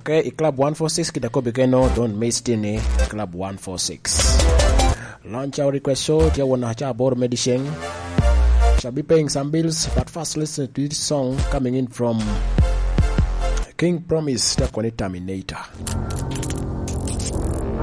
Okay, Club 146 Kidakobikeno, don't miss Tini, Club 146. Launch our request show, Jawanacha Bor Medicine. Shall be paying some bills, but first listen to this song coming in from King Promise, the Terminator.